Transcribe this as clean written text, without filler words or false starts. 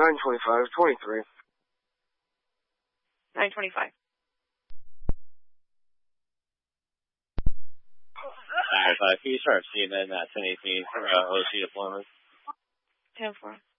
925, 23. 925. Can you start CNN 1018 for OC deployment? 10-4.